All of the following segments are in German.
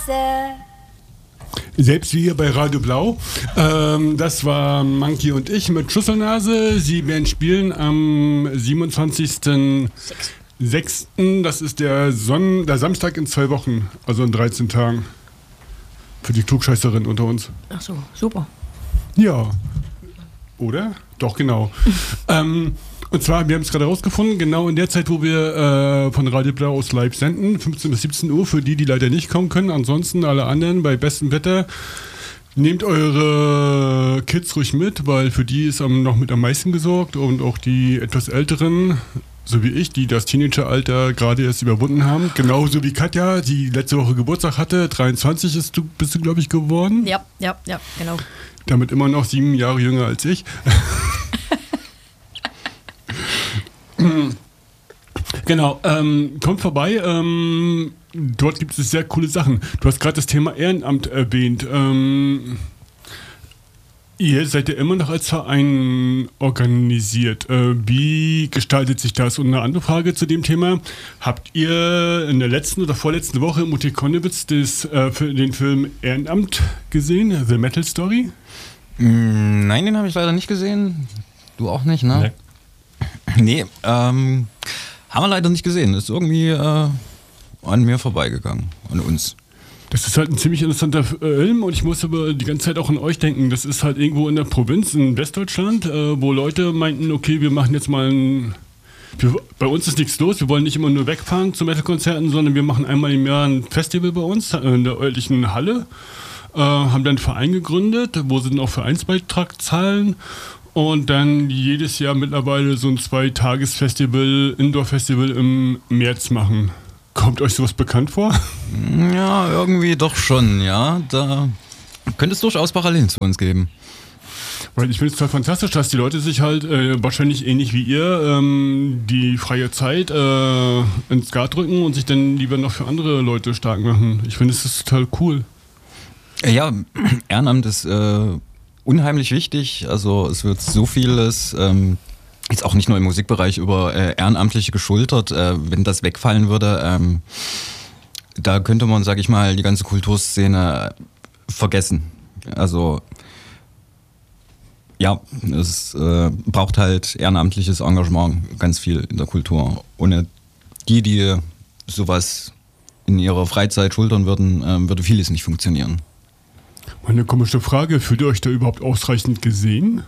Selbst wie hier bei Radio Blau. Das war Monkey und ich mit Schüsselnase. Sie werden spielen am 27.06. Das ist der Samstag in 2 Wochen, also in 13 Tagen. Für die Klugscheißerin unter uns. Ach so, super. Ja. Oder? Doch, genau. Und zwar, wir haben es gerade rausgefunden, genau in der Zeit, wo wir von Radio Blau aus live senden, 15 bis 17 Uhr, für die leider nicht kommen können. Ansonsten alle anderen bei bestem Wetter. Nehmt eure Kids ruhig mit, weil für die ist noch mit am meisten gesorgt und auch die etwas Älteren, so wie ich, die das Teenageralter gerade erst überwunden haben. Genauso wie Katja, die letzte Woche Geburtstag hatte. 23 bist du, glaube ich, geworden. Ja, genau. Damit immer noch 7 Jahre jünger als ich. Genau, kommt vorbei. Dort gibt es sehr coole Sachen. Du hast gerade das Thema Ehrenamt erwähnt. Ihr seid ja immer noch als Verein organisiert. Wie gestaltet sich das? Und eine andere Frage zu dem Thema. Habt ihr in der letzten oder vorletzten Woche im Mutti Konnewitz den Film Ehrenamt gesehen? The Metal Story? Nein, den habe ich leider nicht gesehen. Du auch nicht, ne? Nee, haben wir leider nicht gesehen. Ist irgendwie an mir vorbeigegangen, an uns. Das ist halt ein ziemlich interessanter Film und ich muss aber die ganze Zeit auch an euch denken. Das ist halt irgendwo in der Provinz in Westdeutschland, wo Leute meinten, okay, wir machen jetzt mal bei uns ist nichts los, wir wollen nicht immer nur wegfahren zu Metal-Konzerten, sondern wir machen einmal im Jahr ein Festival bei uns in der örtlichen Halle, haben dann einen Verein gegründet, wo sie dann auch Vereinsbeitrag zahlen und dann jedes Jahr mittlerweile so ein 2-Tages-Festival, Indoor-Festival im März machen. Kommt euch sowas bekannt vor? Ja, irgendwie doch schon, ja. Da könnte es durchaus Parallelen zu uns geben. Weil ich finde es total fantastisch, dass die Leute sich halt wahrscheinlich ähnlich wie ihr die freie Zeit ins Skat drücken und sich dann lieber noch für andere Leute stark machen. Ich finde, es ist total cool. Ja, Ehrenamt ist unheimlich wichtig. Also es wird so vieles... jetzt auch nicht nur im Musikbereich über Ehrenamtliche geschultert. Wenn das wegfallen würde, da könnte man, sag ich mal, die ganze Kulturszene vergessen. Also ja, es braucht halt ehrenamtliches Engagement ganz viel in der Kultur. Ohne die sowas in ihrer Freizeit schultern würden, würde vieles nicht funktionieren. Meine komische Frage, fühlt ihr euch da überhaupt ausreichend gesehen?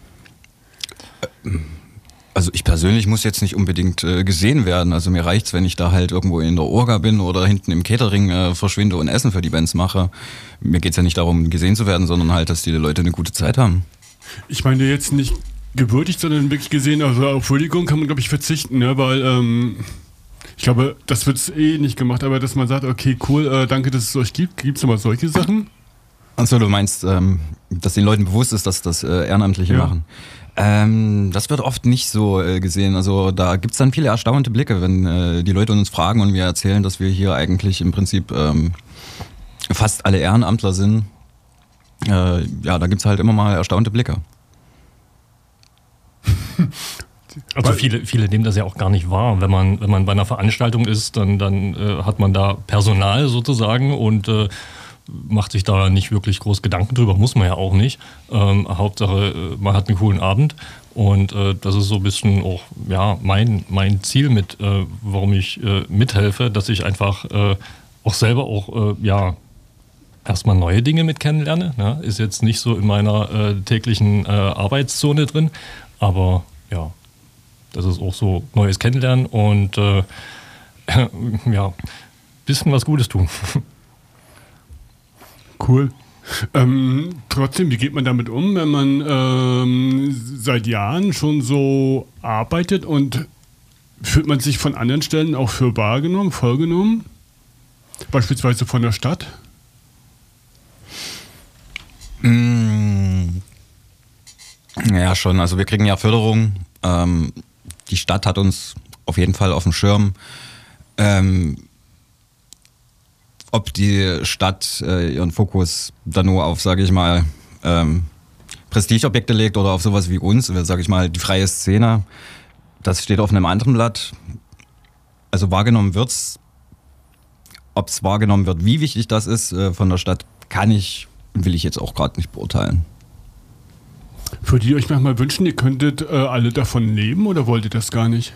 Also ich persönlich muss jetzt nicht unbedingt gesehen werden. Also mir reicht's, wenn ich da halt irgendwo in der Orga bin oder hinten im Catering verschwinde und Essen für die Bands mache. Mir geht's ja nicht darum, gesehen zu werden, sondern halt, dass die Leute eine gute Zeit haben. Ich meine jetzt nicht gewürdigt, sondern wirklich gesehen. Also auf Würdigung kann man, glaube ich, verzichten, ne? Weil ich glaube, das wird's nicht gemacht. Aber dass man sagt, okay, cool, danke, dass es euch gibt. Gibt's nochmal solche Sachen? Achso, du meinst, dass den Leuten bewusst ist, dass das Ehrenamtliche machen? Das wird oft nicht so gesehen. Also da gibt's dann viele erstaunte Blicke, wenn die Leute uns fragen und wir erzählen, dass wir hier eigentlich im Prinzip fast alle Ehrenamtler sind. Ja, da gibt's halt immer mal erstaunte Blicke. Also viele nehmen das ja auch gar nicht wahr. Wenn man bei einer Veranstaltung ist, dann hat man da Personal sozusagen und macht sich da nicht wirklich groß Gedanken drüber, muss man ja auch nicht. Hauptsache, man hat einen coolen Abend und das ist so ein bisschen auch ja, mein Ziel mit, warum ich mithelfe, dass ich einfach auch selber auch ja, erstmal neue Dinge mit kennenlerne. Ne? Ist jetzt nicht so in meiner täglichen Arbeitszone drin, aber ja, das ist auch so neues Kennenlernen und ja, bisschen was Gutes tun. Cool. Trotzdem, wie geht man damit um, wenn man seit Jahren schon so arbeitet und fühlt man sich von anderen Stellen auch für vollgenommen? Beispielsweise von der Stadt? Ja, schon. Also wir kriegen ja Förderung. Die Stadt hat uns auf jeden Fall auf dem Schirm. Ob die Stadt ihren Fokus dann nur auf, sage ich mal, Prestigeobjekte legt oder auf sowas wie uns, sage ich mal, die freie Szene, das steht auf einem anderen Blatt. Also wahrgenommen wird's. ob es wahrgenommen wird, wie wichtig das ist von der Stadt, will ich jetzt auch gerade nicht beurteilen. Würdet ihr euch manchmal wünschen, ihr könntet alle davon leben oder wollt ihr das gar nicht?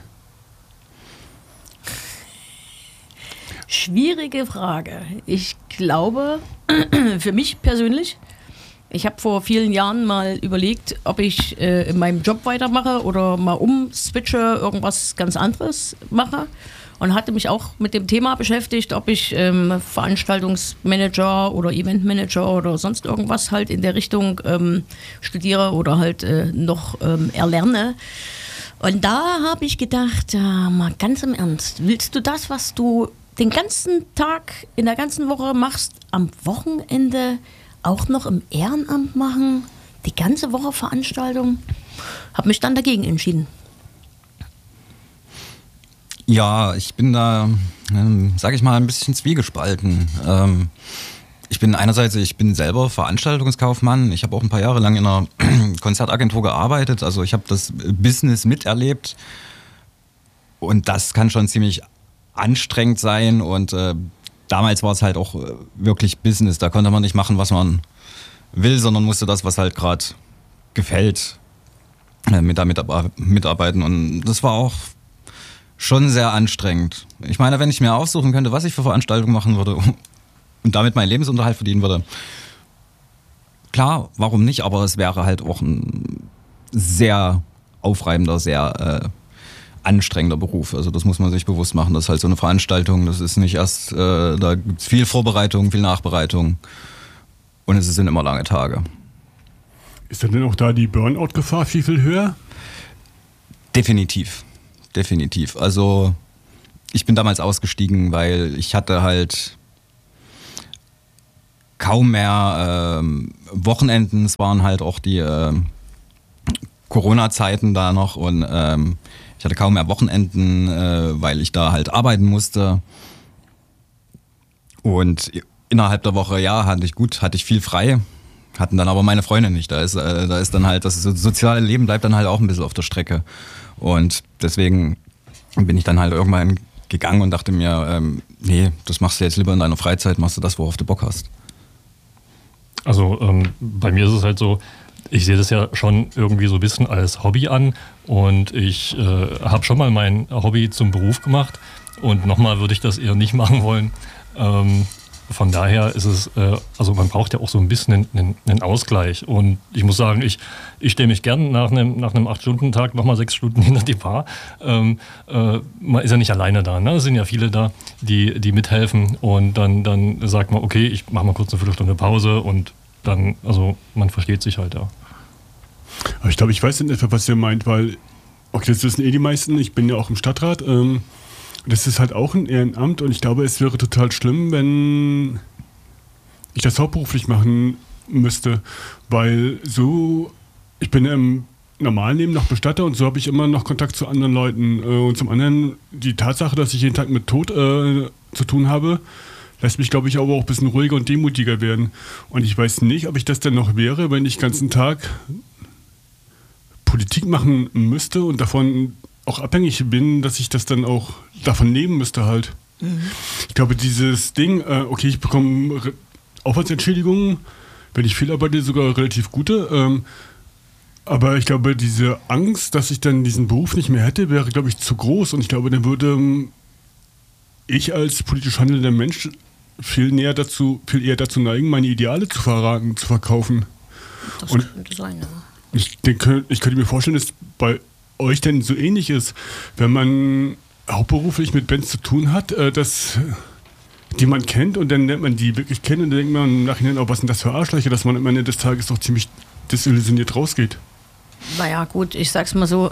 Schwierige Frage. Ich glaube, für mich persönlich, ich habe vor vielen Jahren mal überlegt, ob ich in meinem Job weitermache oder mal umswitche, irgendwas ganz anderes mache. Und hatte mich auch mit dem Thema beschäftigt, ob ich Veranstaltungsmanager oder Eventmanager oder sonst irgendwas halt in der Richtung studiere oder halt noch erlerne. Und da habe ich gedacht, mal ganz im Ernst, willst du das, was du den ganzen Tag in der ganzen Woche machst, am Wochenende auch noch im Ehrenamt machen? Die ganze Woche Veranstaltung? Habe mich dann dagegen entschieden. Ja, ich bin da, sage ich mal, ein bisschen zwiegespalten. Ich bin selber Veranstaltungskaufmann. Ich habe auch ein paar Jahre lang in einer Konzertagentur gearbeitet. Also ich habe das Business miterlebt. Und das kann schon ziemlich anstrengend sein. Und damals war es halt auch wirklich Business. Da konnte man nicht machen, was man will, sondern musste das, was halt gerade gefällt, mitarbeiten. Und das war auch schon sehr anstrengend. Ich meine, wenn ich mir aussuchen könnte, was ich für Veranstaltungen machen würde und damit meinen Lebensunterhalt verdienen würde, klar, warum nicht, aber es wäre halt auch ein sehr aufreibender, sehr anstrengender Beruf. Also das muss man sich bewusst machen, dass halt so eine Veranstaltung, das ist nicht erst, da gibt es viel Vorbereitung, viel Nachbereitung und es sind immer lange Tage. Ist denn auch da die Burnout-Gefahr viel, viel höher? Definitiv. Also ich bin damals ausgestiegen, weil ich hatte halt kaum mehr Wochenenden. Es waren halt auch die Corona-Zeiten da noch und ich hatte kaum mehr Wochenenden, weil ich da halt arbeiten musste. Und innerhalb der Woche, ja, hatte ich viel frei. Hatten dann aber meine Freunde nicht. Da ist dann halt, das soziale Leben bleibt dann halt auch ein bisschen auf der Strecke. Und deswegen bin ich dann halt irgendwann gegangen und dachte mir, nee, das machst du jetzt lieber in deiner Freizeit, machst du das, worauf du Bock hast. Also bei mir ist es halt so, ich sehe das ja schon irgendwie so ein bisschen als Hobby an und ich habe schon mal mein Hobby zum Beruf gemacht und nochmal würde ich das eher nicht machen wollen. Von daher ist es, also man braucht ja auch so ein bisschen einen Ausgleich. Und ich muss sagen, ich stehe mich gern nach einem 8-Stunden-Tag nochmal 6 Stunden hinter die Bar. Man ist ja nicht alleine da, ne? Es sind ja viele da, die mithelfen. Und dann sagt man, okay, ich mache mal kurz eine Viertelstunde Pause und dann, also man versteht sich halt, ja. Aber ich glaube, ich weiß in etwa, was ihr meint, weil, okay, das wissen die meisten, ich bin ja auch im Stadtrat, das ist halt auch ein Ehrenamt und ich glaube, es wäre total schlimm, wenn ich das hauptberuflich machen müsste, weil so, ich bin im normalen Leben noch Bestatter und so habe ich immer noch Kontakt zu anderen Leuten und zum anderen die Tatsache, dass ich jeden Tag mit Tod zu tun habe, lässt mich, glaube ich, aber auch ein bisschen ruhiger und demutiger werden und ich weiß nicht, ob ich das denn noch wäre, wenn ich den ganzen Tag Politik machen müsste und davon auch abhängig bin, dass ich das dann auch davon nehmen müsste halt. Mhm. Ich glaube, dieses Ding, okay, ich bekomme Aufwandsentschädigungen, wenn ich viel arbeite, sogar relativ gute, aber ich glaube, diese Angst, dass ich dann diesen Beruf nicht mehr hätte, wäre, glaube ich, zu groß und ich glaube, dann würde ich als politisch handelnder Mensch viel eher dazu neigen, meine Ideale zu verraten, zu verkaufen. Das könnte sein, ja. Ich könnte mir vorstellen, dass bei euch denn so ähnlich ist, wenn man hauptberuflich mit Bands zu tun hat, die man kennt und dann lernt man die wirklich kennen und dann denkt man im Nachhinein, oh, was sind das für Arschlöcher, dass man am Ende des Tages doch ziemlich desillusioniert rausgeht. Naja, gut, ich sag's mal so,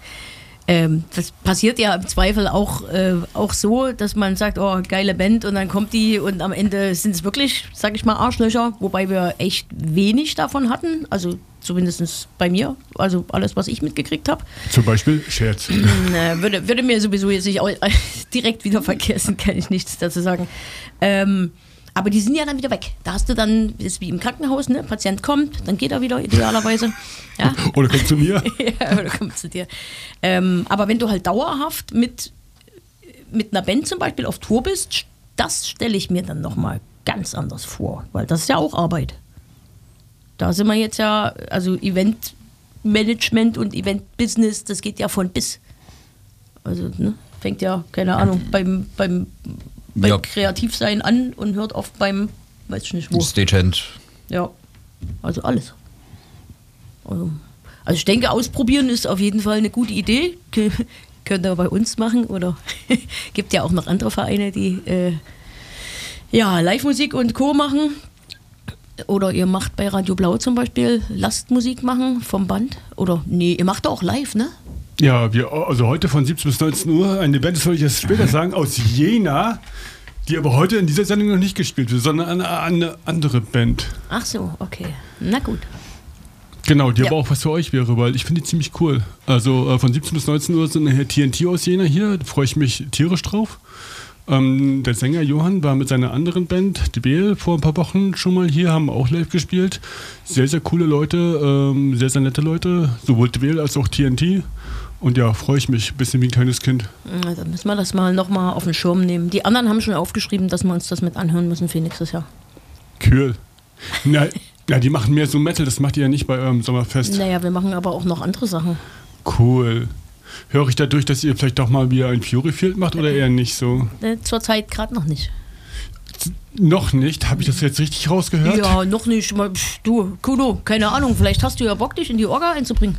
das passiert ja im Zweifel auch so, dass man sagt, oh, geile Band und dann kommt die und am Ende sind es wirklich, sag ich mal, Arschlöcher, wobei wir echt wenig davon hatten, also zumindest bei mir, also alles, was ich mitgekriegt habe. Zum Beispiel Scherz. Würde mir sowieso jetzt nicht direkt wieder vergessen, kann ich nichts dazu sagen. Aber die sind ja dann wieder weg. Da hast du dann, ist wie im Krankenhaus, ne? Patient kommt, dann geht er wieder idealerweise. Ja? Oder kommt zu mir. Ja, oder kommt zu dir. Aber wenn du halt dauerhaft mit einer Band zum Beispiel auf Tour bist, das stelle ich mir dann nochmal ganz anders vor, weil das ist ja auch Arbeit. Da sind wir jetzt ja, also Eventmanagement und Eventbusiness, das geht ja von bis. Also fängt ja, keine Ahnung, beim Kreativsein an und hört oft beim, weiß ich nicht wo. Stagehand. Ja, also alles. Also ich denke, ausprobieren ist auf jeden Fall eine gute Idee. Könnt ihr bei uns machen oder gibt ja auch noch andere Vereine, die Live-Musik und Co. machen. Oder ihr macht bei Radio Blau zum Beispiel Lastmusik machen vom Band. Oder nee, ihr macht auch live, ne? Ja, also heute von 17 bis 19 Uhr eine Band, das soll ich erst später sagen, aus Jena, die aber heute in dieser Sendung noch nicht gespielt wird, sondern eine andere Band. Ach so, okay. Na gut. Genau, die aber auch was für euch wäre, weil ich finde die ziemlich cool. Also von 17 bis 19 Uhr sind nachher TNT aus Jena hier, da freue ich mich tierisch drauf. Der Sänger Johann war mit seiner anderen Band, die BL, vor ein paar Wochen schon mal hier, haben auch live gespielt. Sehr, sehr coole Leute, sehr, sehr nette Leute, sowohl die BL als auch TNT. Und ja, freue ich mich, ein bisschen wie ein kleines Kind. Ja, dann müssen wir das mal nochmal auf den Schirm nehmen. Die anderen haben schon aufgeschrieben, dass wir uns das mit anhören müssen für nächstes Jahr. Cool. Na, die machen mehr so Metal, das macht ihr ja nicht bei eurem Sommerfest. Naja, wir machen aber auch noch andere Sachen. Cool. Höre ich dadurch, dass ihr vielleicht doch mal wieder ein Furyfield macht oder eher nicht so? Zurzeit gerade noch nicht. Noch nicht? Habe ich das jetzt richtig rausgehört? Ja, noch nicht. Du, Kuno, keine Ahnung, vielleicht hast du ja Bock, dich in die Orga einzubringen.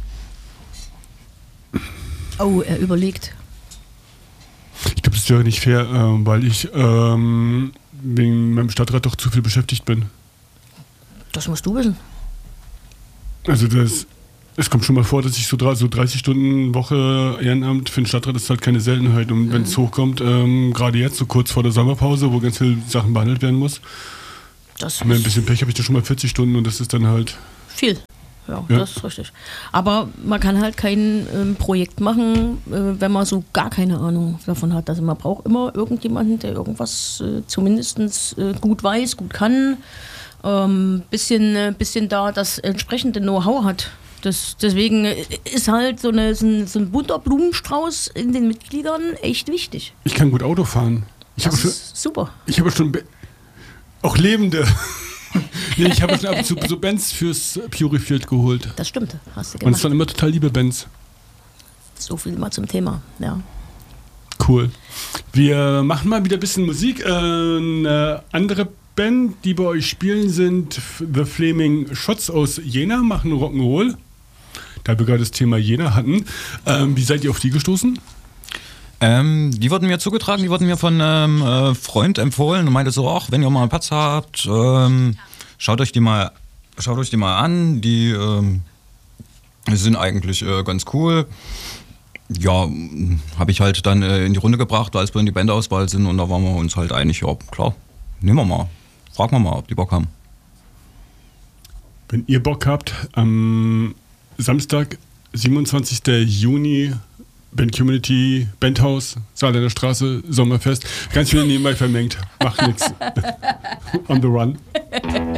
Oh, er überlegt. Ich glaube, das wäre nicht fair, weil ich wegen meinem Stadtrat doch zu viel beschäftigt bin. Das musst du wissen. Also es kommt schon mal vor, dass ich so 30 Stunden Woche Ehrenamt für den Stadtrat ist halt keine Seltenheit. Und wenn es hochkommt, gerade jetzt, so kurz vor der Sommerpause, wo ganz viele Sachen behandelt werden muss, mit ein bisschen Pech habe ich da schon mal 40 Stunden und das ist dann halt... Viel. Ja, das ist richtig. Aber man kann halt kein Projekt machen, wenn man so gar keine Ahnung davon hat. Also man braucht immer irgendjemanden, der irgendwas zumindest gut weiß, gut kann, bisschen da das entsprechende Know-how hat. Deswegen ist halt so ein bunter Blumenstrauß in den Mitgliedern echt wichtig. Ich kann gut Auto fahren. Super. Ich habe schon auch Lebende. Nee, ich habe schon ab und zu so Bands fürs Furyfield geholt. Das stimmt, hast du gemacht. Und es waren immer total liebe Bands. So viel mal zum Thema, ja. Cool. Wir machen mal wieder ein bisschen Musik. Eine andere Band, die bei euch spielen, sind The Flaming Shots aus Jena, machen Rock'n'Roll. Da wir gerade das Thema Jena hatten. Wie seid ihr auf die gestoßen? Die wurden mir zugetragen, die wurden mir von einem Freund empfohlen und meinte so, ach, wenn ihr mal einen Platz habt, schaut euch die mal an, die sind eigentlich ganz cool. Ja, habe ich halt dann in die Runde gebracht, als wir in die Bandauswahl sind und da waren wir uns halt einig, ja klar, nehmen wir mal, fragen wir mal, ob die Bock haben. Wenn ihr Bock habt, am Samstag, 27. Juni, Band Community, Bandhaus, Saarländer Straße, Sommerfest. Ganz viel nebenbei vermengt. Macht nichts. On the run.